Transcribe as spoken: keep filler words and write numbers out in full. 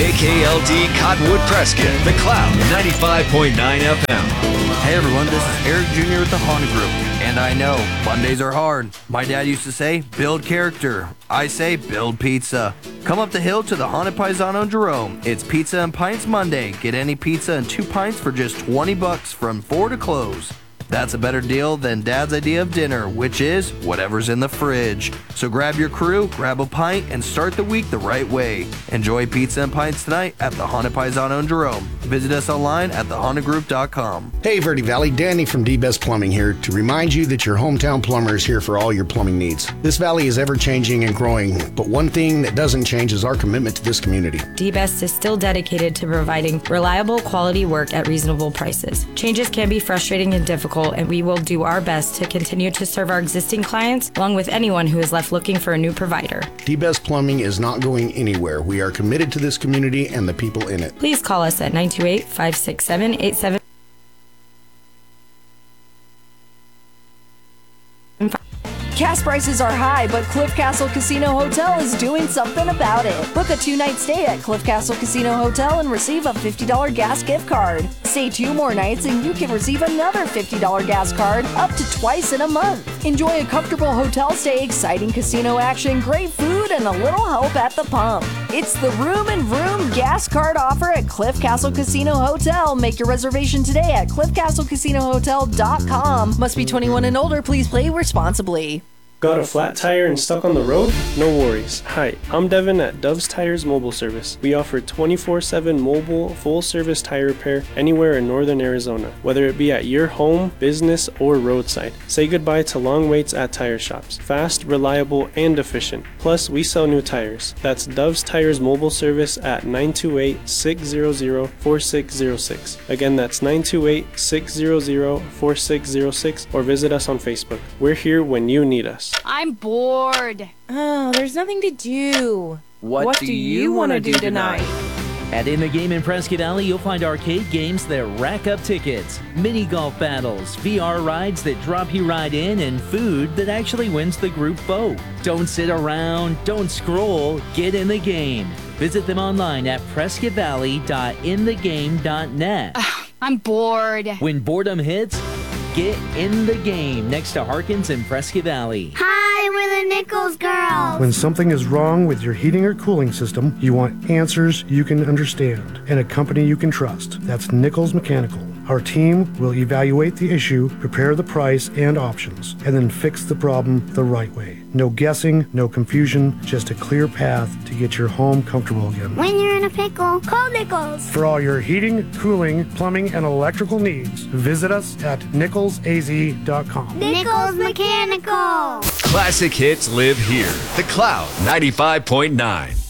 K K L D Cottonwood Prescott, The Cloud, ninety-five point nine F M. Hey everyone, this is Eric Junior with the Honda Group. And I know, Mondays are hard. My dad used to say, build character. I say, build pizza. Come up the hill to the Haunted Paisano in Jerome. It's Pizza and Pints Monday. Get any pizza and two pints for just twenty bucks from four to close. That's a better deal than Dad's idea of dinner, which is whatever's in the fridge. So grab your crew, grab a pint, and start the week the right way. Enjoy Pizza and Pints tonight at the Haunted Paisano in Jerome. Visit us online at the honda group dot com. Hey Verde Valley, Danny from D-Best Plumbing here to remind you that your hometown plumber is here for all your plumbing needs. This valley is ever changing and growing, but one thing that doesn't change is our commitment to this community. D-Best is still dedicated to providing reliable, quality work at reasonable prices. Changes can be frustrating and difficult, and we will do our best to continue to serve our existing clients along with anyone who is left looking for a new provider. D-Best Plumbing is not going anywhere. We are committed to this community and the people in it. Please call us at nine two eight, five six seven, eight seven. Gas prices are high, but Cliff Castle Casino Hotel is doing something about it. Book a two-night stay at Cliff Castle Casino Hotel and receive a fifty dollars gas gift card. Stay two more nights and you can receive another fifty dollars gas card up to twice in a month. Enjoy a comfortable hotel stay, exciting casino action, great food, and a little help at the pump. It's the Room and Vroom gas card offer at Cliff Castle Casino Hotel. Make your reservation today at cliff castle casino hotel dot com. Must be twenty-one and older. Please play responsibly. Got a flat tire and stuck on the road? No worries. Hi, I'm Devin at Dove's Tires Mobile Service. We offer twenty-four seven mobile, full-service tire repair anywhere in northern Arizona, whether it be at your home, business, or roadside. Say goodbye to long waits at tire shops. Fast, reliable, and efficient. Plus, we sell new tires. That's Dove's Tires Mobile Service at nine two eight, six zero zero, four six zero six. Again, that's nine two eight, six zero zero, four six zero six, or visit us on Facebook. We're here when you need us. I'm bored. Oh, there's nothing to do. What, what do, do you, you want to do do tonight? tonight? At In the Game in Prescott Valley, you'll find arcade games that rack up tickets, mini golf battles, V R rides that drop you right in, and food that actually wins the group vote. Don't sit around, don't scroll, get in the game. Visit them online at prescott valley dot in the game dot net. Ugh, I'm bored. When boredom hits, get in the game next to Harkins in Prescott Valley. Hi, we're the Nichols girls. When something is wrong with your heating or cooling system, you want answers you can understand and a company you can trust. That's Nichols Mechanical. Our team will evaluate the issue, prepare the price and options, and then fix the problem the right way. No guessing, no confusion, just a clear path to get your home comfortable again. When you're in a pickle, call Nichols. For all your heating, cooling, plumbing, and electrical needs, visit us at nichols a z dot com. Nichols Mechanical. Classic hits live here. The Cloud, ninety-five point nine.